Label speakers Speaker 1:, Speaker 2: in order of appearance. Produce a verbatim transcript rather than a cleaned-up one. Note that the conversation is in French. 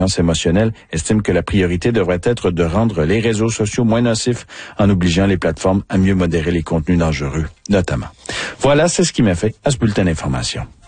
Speaker 1: émotionnelle estime que la priorité devrait être de rendre les réseaux sociaux moins nocifs en obligeant les plateformes à mieux modérer les contenus dangereux, notamment. Voilà, c'est ce qui m'a fait à ce bulletin d'information.